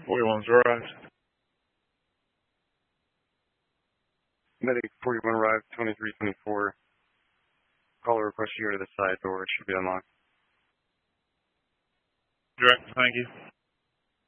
41's arrived. Medic 41 arrived, 2324. Caller request you go to the side door. It should be unlocked. Direct, thank you.